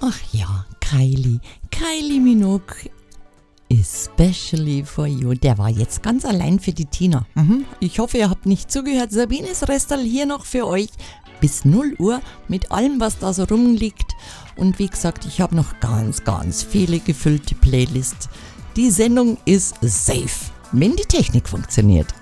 Ach ja, Kylie Minogue, especially for you. Der war jetzt ganz allein für die Tina. Ich hoffe, ihr habt nicht zugehört. Sabines Restal hier noch für euch bis 0 Uhr mit allem, was da so rumliegt. Und wie gesagt, ich habe noch ganz viele gefüllte Playlists. Die Sendung ist safe, wenn die Technik funktioniert.